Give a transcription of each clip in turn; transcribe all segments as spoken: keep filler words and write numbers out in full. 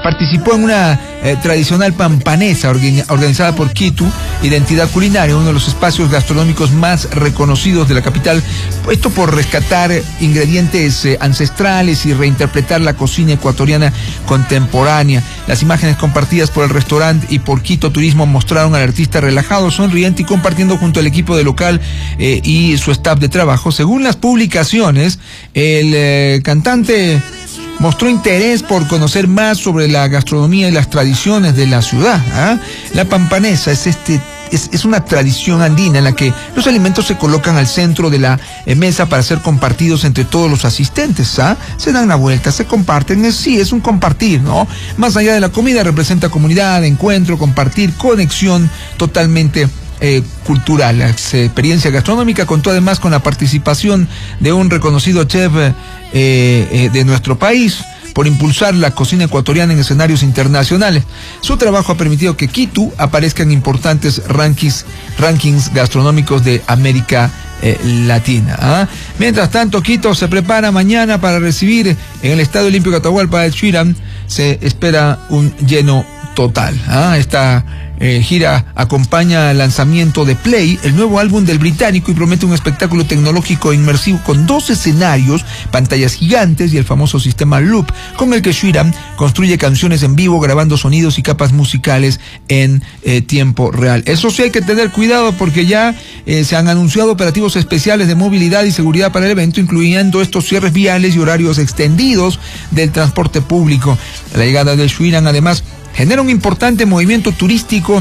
participó en una eh, tradicional pampanesa orga organizada por Quito, Identidad Culinaria, uno de los espacios gastronómicos más reconocidos de la capital, esto por rescatar ingredientes eh, ancestrales y reinterpretar la cocina ecuatoriana contemporánea. Las imágenes compartidas por el restaurante y por Quito Turismo mostraron al artista relajado, sonriente y compartiendo junto al equipo de local eh, y su staff de trabajo. Según las publicaciones, el eh, cantante mostró interés por conocer más sobre la gastronomía y las tradiciones de la ciudad. ¿Ah? La pampanesa es este Es, es una tradición andina en la que los alimentos se colocan al centro de la eh, mesa para ser compartidos entre todos los asistentes. ¿Ah? Se dan la vuelta, se comparten, es, sí, es un compartir, ¿no? Más allá de la comida, representa comunidad, encuentro, compartir, conexión totalmente eh, cultural. La experiencia gastronómica contó además con la participación de un reconocido chef eh, eh, de nuestro país, por impulsar la cocina ecuatoriana en escenarios internacionales. Su trabajo ha permitido que Quito aparezca en importantes rankings, rankings gastronómicos de América eh, Latina. ¿Ah? Mientras tanto, Quito se prepara mañana para recibir en el Estadio Olímpico Atahualpa del Chuirán. Se espera un lleno total. ¿Ah? Esta Eh, gira acompaña el lanzamiento de Play, el nuevo álbum del británico, y promete un espectáculo tecnológico inmersivo con dos escenarios, pantallas gigantes y el famoso sistema Loop, con el que Sheeran construye canciones en vivo, grabando sonidos y capas musicales en eh, tiempo real. Eso sí, hay que tener cuidado porque ya eh, se han anunciado operativos especiales de movilidad y seguridad para el evento, incluyendo estos cierres viales y horarios extendidos del transporte público. La llegada de Sheeran además genera un importante movimiento turístico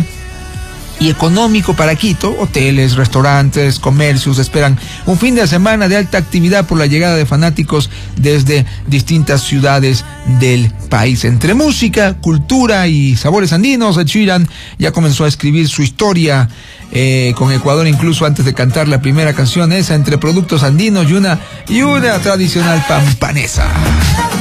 y económico para Quito. Hoteles, restaurantes, comercios esperan un fin de semana de alta actividad por la llegada de fanáticos desde distintas ciudades del país. Entre música, cultura y sabores andinos, Ed Sheeran ya comenzó a escribir su historia eh, con Ecuador, incluso antes de cantar la primera canción, esa entre productos andinos y una, y una tradicional pampanesa.